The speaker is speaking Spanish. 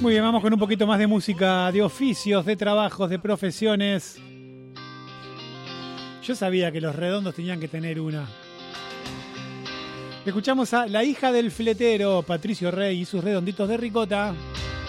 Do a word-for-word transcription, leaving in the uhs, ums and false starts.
Muy bien, vamos con un poquito más de música, de oficios, de trabajos, de profesiones. Yo sabía que los redondos tenían que tener una. Escuchamos a la hija del fletero, Patricio Rey, y sus redonditos de ricota.